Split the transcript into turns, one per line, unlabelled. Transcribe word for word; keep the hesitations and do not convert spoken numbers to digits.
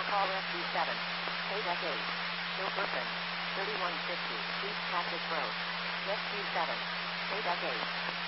Call S D seven. K deck eight. Still person. thirty-one fifty. East Cactus Road. Jet Q seven. K deck eight.